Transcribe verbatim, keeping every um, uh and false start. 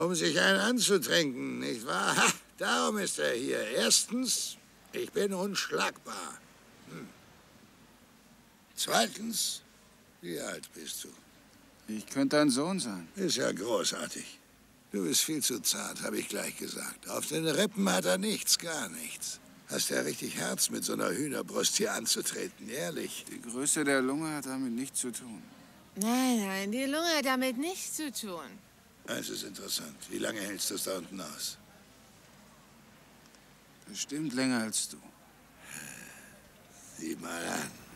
Um sich einen anzutränken, nicht wahr? Ha, darum ist er hier. Erstens, ich bin unschlagbar. Hm. Zweitens, wie alt bist du? Ich könnte dein Sohn sein. Ist ja großartig. Du bist viel zu zart, habe ich gleich gesagt. Auf den Rippen hat er nichts, gar nichts. Hast ja richtig Herz, mit so einer Hühnerbrust hier anzutreten, ehrlich. Die Größe der Lunge hat damit nichts zu tun. Nein, nein, die Lunge hat damit nichts zu tun. Das ist interessant. Wie lange hältst du es da unten aus? Bestimmt länger als du. Sieh mal an.